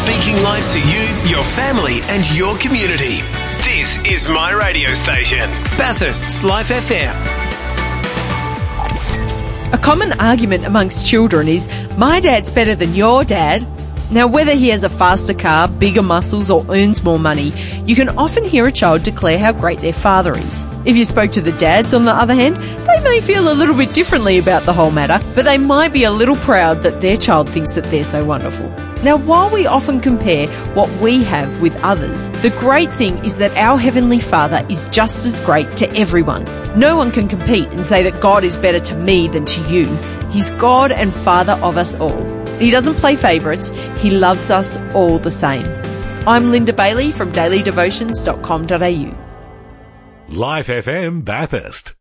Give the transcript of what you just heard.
Speaking life to you, your family and your community. This is my radio station, Bathurst's Life FM. A common argument amongst children is, my dad's better than your dad. Now, whether he has a faster car, bigger muscles or earns more money, you can often hear a child declare how great their father is. If you spoke to the dads, on the other hand, they may feel a little bit differently about the whole matter, but they might be a little proud that their child thinks that they're so wonderful. Now, while we often compare what we have with others, the great thing is that our Heavenly Father is just as great to everyone. No one can compete and say that God is better to me than to you. He's God and Father of us all. He doesn't play favourites. He loves us all the same. I'm Linda Bailey from dailydevotions.com.au. Life FM Bathurst.